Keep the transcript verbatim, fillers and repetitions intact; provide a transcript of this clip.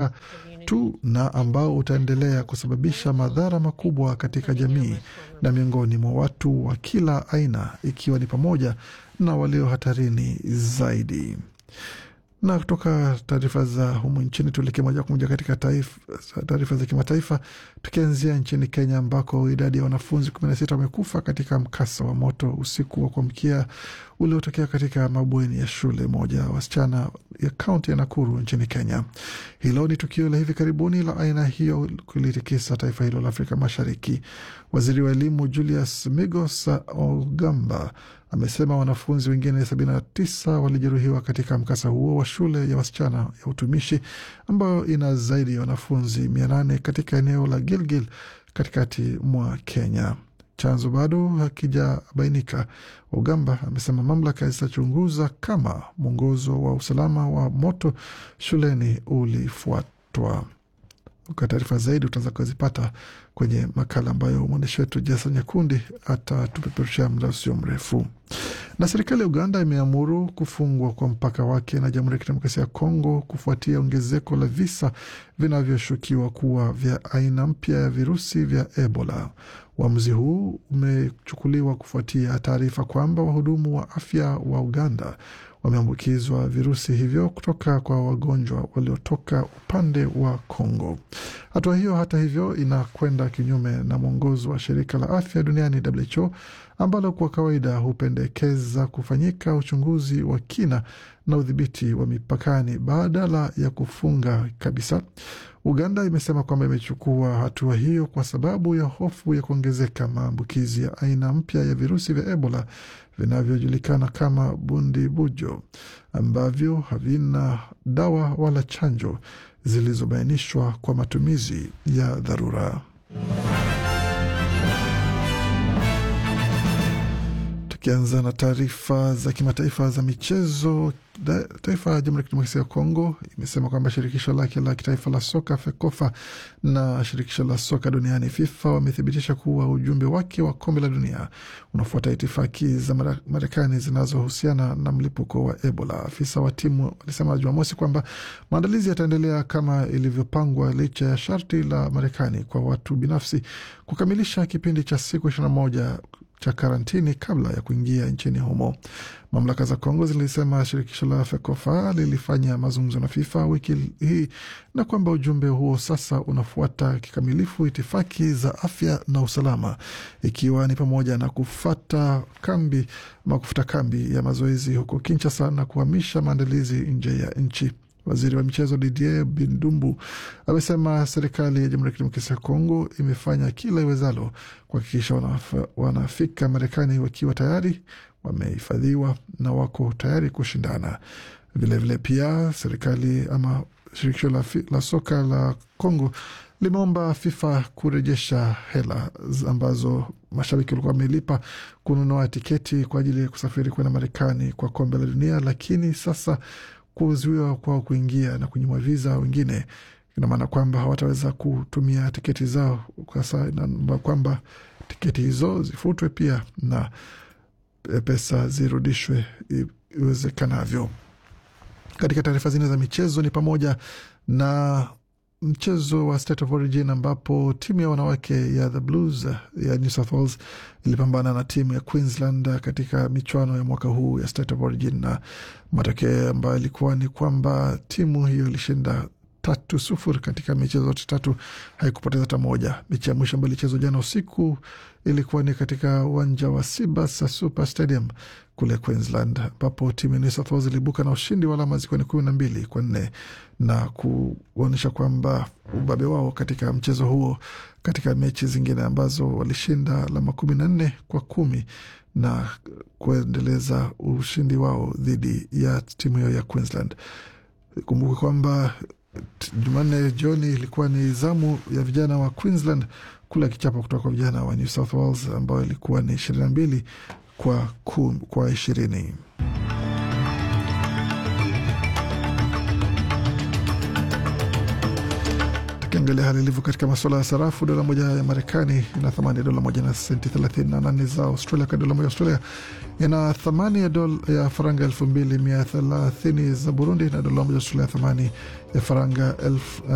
haraka tu na ambao utaendelea kusababisha madhara makubwa katika jamii na miongoni mwa watu wa kila aina, ikiwa ni pamoja na walio hatarini zaidi. Na kutoka taarifa za humu nchini tuelekee moja kwa moja katika taarifa za kimataifa, tukianzia nchini Kenya ambako idadi ya wanafunzi kumi na sita wamekufa katika mkasa wa moto usiku wa kuamkia uliotokea katika mabweni ya shule moja wasichana ya kaunti ya Nakuru nchini Kenya. Hilo ni tukio la hivi karibuni la aina hiyo kulitikisa taifa hilo la Afrika Mashariki. Waziri wa elimu Julius Migos Ogamba amesema wanafunzi wengine sabini na tisa walijeruhiwa katika mkasa huo wa shule ya wasichana ya utumishi ambayo ina zaidi ya wanafunzi mia nane katika eneo la Gilgil katikati mwa Kenya. Chanzo bado hakijabainika. Ogamba amesema mamlaka zitachunguza kama mwongozo wa usalama wa moto shuleni ulifuatwa. Kwa taarifa zaidi utaweza kuzipata kwenye makala ambayo mwandishi wetu Jason Nyakundi atatupeperushia muda usio mrefu. Na serikali ya Uganda imeamuru kufungwa kwa mpaka wake na Jamhuri ya Kidemokrasia ya Kongo kufuatia ongezeko la visa vinavyoshukiwa kuwa vya aina mpya ya virusi vya Ebola. Uamuzi huu umechukuliwa kufuatia taarifa kwamba wahudumu wa afya wa Uganda wameambukizwa virusi hivyo kutoka kwa wagonjwa waliotoka upande wa Kongo. Hatua hiyo hata hivyo inakwenda kinyume na mwongozo wa shirika la afya duniani W H O ambalo kwa kawaida hupendekeza kufanyika uchunguzi wa kina na udhibiti wa mipakani badala ya kufunga kabisa. Uganda imesema kwamba imechukua hatua hiyo kwa sababu ya hofu ya kuongezeka maambukizi ya aina mpya ya virusi vya Ebola vinavyojulikana kama bundibujo ambavyo havina dawa wala chanjo zilizobainishwa kwa matumizi ya dharura. Tukianza na taarifa za kimataifa za michezo, taifa ya Jamhuri ya Kidemokrasia ya Kongo imesema kwamba shirikisho lake la kitaifa la soka FEKOFA na shirikisho la soka duniani FIFA wamethibitisha kuwa ujumbe wake wa kombe la dunia unafuata itifaki za Marekani zinazohusiana na mlipuko wa Ebola. Afisa wa timu alisema Jumamosi kwamba maandalizi yataendelea kama ilivyopangwa licha ya sharti la Marekani kwa watu binafsi kukamilisha kipindi cha siku ishirini na moja cha karantini kabla ya kuingia nchini humo. Mamlaka za Kongo zilisema shirikisho la FEKOFA lilifanya mazungumzo na FIFA wiki hii na kwamba ujumbe huo sasa unafuata kikamilifu itifaki za afya na usalama, ikiwa ni pamoja na kufata kambi ama kufuta kambi ya mazoezi huko Kinshasa na kuhamisha maandalizi nje ya nchi. Waziri wa michezo Didier Bindumbu amesema serikali ya Jamhuri ya Kidemokrasia ya Kongo imefanya kila iwezalo kuhakikisha wanaf, wanafika Marekani wakiwa tayari wamehifadhiwa na wako tayari kushindana. Vile vile pia serikali ama shirikisho la, la soka la Kongo limeomba FIFA kurejesha hela ambazo mashabiki walikuwa wamelipa kununua tiketi kwa ajili ya kusafiri kwenda Marekani kwa kombe la dunia, lakini sasa kuzuiwa kwa kuingia na kunyimwa visa wengine, ina maana kwamba hawataweza kutumia tiketi zao kwa sasa, na kwamba tiketi hizo zifutwe pia na pesa zirudishwe iwezekanavyo. Katika taarifa zingine za michezo ni pamoja na mchezo wa State of Origin ambapo timu ya wanawake ya The Blues ya New South Wales ilipambana na timu ya Queensland katika michuano ya mwaka huu ya State of Origin, na matokeo ambayo ilikuwa ni kwamba timu hiyo ilishinda tatu sufuri katika michezo yote tatu, haikupoteza hata moja. Mechi ya mwisho ambayo ilichezwa jana usiku ilikuwa ni katika uwanja wa Sibas Super Stadium kule Queensland, ambapo timu ya New South Wales ilibuka na ushindi wa alama zikiwa ni kumi na mbili kwa nne na kuonyesha kwamba ubabe wao katika mchezo huo katika mechi zingine ambazo walishinda alama kumi na nne kwa kumi na kuendeleza ushindi wao dhidi ya timu hiyo ya Queensland. Kumbuka kwamba Jumanne jioni ilikuwa ni zamu ya vijana wa Queensland kula kichapo kutoka kwa vijana wa New South Wales ambao ilikuwa ni ishirini na mbili kwa kum, kwa ishirini. Tukiangalia hali ilivyo katika masuala ya sarafu, dola moja ya Marekani ina thamani ya dola moja na senti thelathini na nane za Australia, kwa dola moja ya Australia ina thamani ya dola ya faranga elfu mbili mia thelathini za Burundi, na dola moja ya Australia thamani ya faranga elfu